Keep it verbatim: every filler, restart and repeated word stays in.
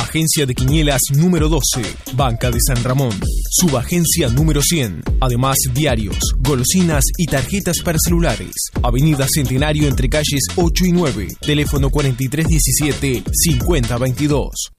Agencia de Quinielas número doce, Banca de San Ramón. Subagencia número cien. Además, diarios, golosinas y tarjetas para celulares. Avenida Centenario entre calles ocho y nueve. Teléfono cuarenta y tres diecisiete cincuenta veintidós.